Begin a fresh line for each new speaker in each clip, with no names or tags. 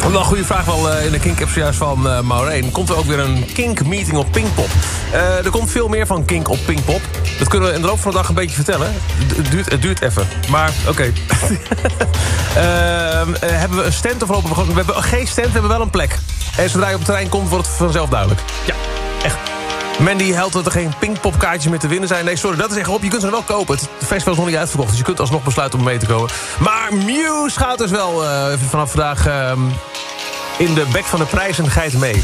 Wel een goede vraag wel in de Kink-app zojuist van Maureen. Komt er ook weer een Kink-meeting op Pinkpop? Er komt veel meer van Kink op Pinkpop. Dat kunnen we in de loop van de dag een beetje vertellen. Het duurt even, maar oké. Hebben we een stand of lopen we gewoon? We hebben geen stand, we hebben wel een plek. En zodra je op het terrein komt, wordt het vanzelf duidelijk. Ja, echt. Mandy helpt dat er geen Pinkpop-kaartjes meer te winnen zijn. Nee, sorry, dat is echt op. Je kunt ze wel kopen. Het festival is nog niet uitverkocht, dus je kunt alsnog besluiten om mee te komen. Maar Muse gaat dus wel vanaf vandaag in de bek van de prijs en geit mee.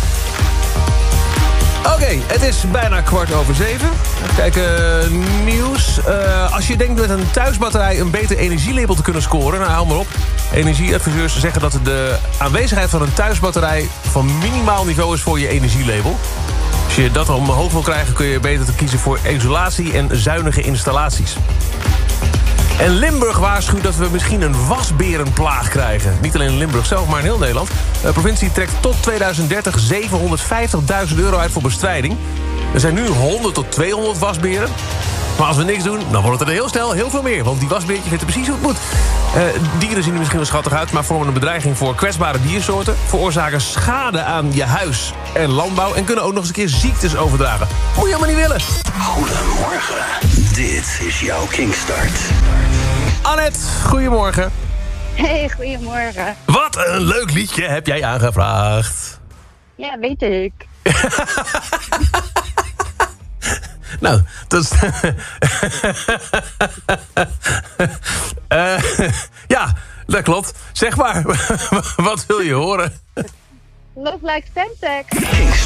Oké, het is bijna 7:15. Even kijken, nieuws. Als je denkt met een thuisbatterij een beter energielabel te kunnen scoren... nou, hou maar op. Energieadviseurs zeggen dat de aanwezigheid van een thuisbatterij... van minimaal niveau is voor je energielabel. Als je dat omhoog wil krijgen, kun je beter te kiezen voor isolatie en zuinige installaties. En Limburg waarschuwt dat we misschien een wasberenplaag krijgen. Niet alleen in Limburg zelf, maar in heel Nederland. De provincie trekt tot 2030 €750.000 uit voor bestrijding. Er zijn nu 100 tot 200 wasberen. Maar als we niks doen, dan wordt het er heel snel heel veel meer. Want die wasbeertjes weten precies hoe het moet. Dieren zien er misschien wel schattig uit... maar vormen een bedreiging voor kwetsbare diersoorten... veroorzaken schade aan je huis en landbouw... en kunnen ook nog eens een keer ziektes overdragen. Moet je helemaal niet willen.
Goedemorgen, dit is jouw Kinkstart.
Annette, goedemorgen.
Hey, goedemorgen.
Wat een leuk liedje heb jij aangevraagd.
Ja, weet ik.
Nou, dat is... ja, dat klopt. Zeg maar, wat wil je horen?
Love Like Stemtex.